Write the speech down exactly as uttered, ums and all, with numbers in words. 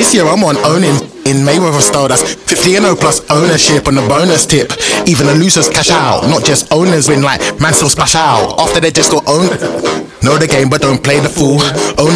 This year I'm on owning in Mayweather style. That's fifty and oh plus ownership on the bonus tip. Even the losers cash out, not just owners win, like man still splash out after they just got owned. Know the game but don't play the fool. Own